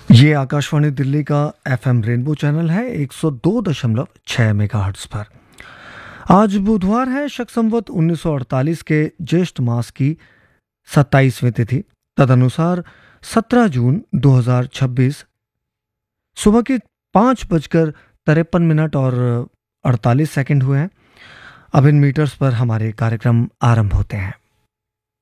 ये आकाशवाणी दिल्ली का FM rainbow channel है 102.6 मेगाहर्ट्ज पर। आज बुधवार है, शक संवत 1948 के ज्येष्ठ मास की 27वीं तिथि, तदनुसार 17 जून 2026 सुबह के 5:53 और 48 सेकंड हुए हैं। अब इन मीटर्स पर हमारे कार्यक्रम आरंभ होते हैं।